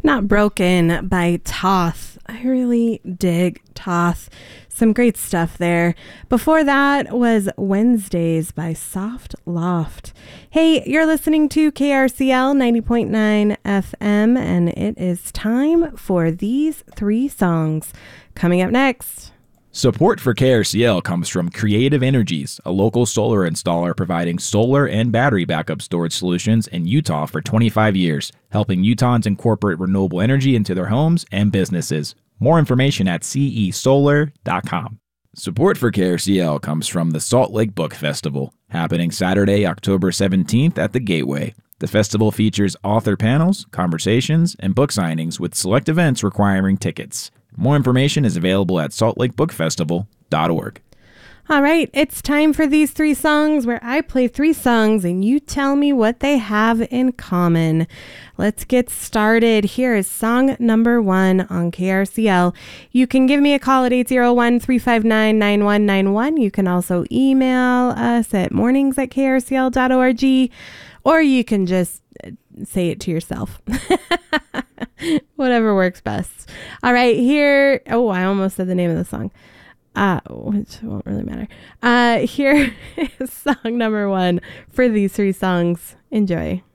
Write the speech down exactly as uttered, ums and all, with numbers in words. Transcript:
Not Broken by Toth. I really dig Toth. Some great stuff there. Before that was Wednesdays by Soft Loft. Hey, you're listening to K R C L ninety point nine F M, and it is time for these three songs. Coming up next. Support for K R C L comes from Creative Energies, a local solar installer providing solar and battery backup storage solutions in Utah for twenty-five years, helping Utahns incorporate renewable energy into their homes and businesses. More information at c e solar dot com. Support for K R C L comes from the Salt Lake Book Festival, happening Saturday, October seventeenth at the Gateway. The festival features author panels, conversations, and book signings with select events requiring tickets. More information is available at salt lake book festival dot org. All right, it's time for these three songs where I play three songs and you tell me what they have in common. Let's get started. Here is song number one on K R C L. You can give me a call at eight oh one, three five nine, nine one nine one. You can also email us at mornings at k r c l dot org, or you can just say it to yourself. Whatever works best. All right, here. Oh, I almost said the name of the song. Uh, which won't really matter. Uh, here is song number one for these three songs. Enjoy.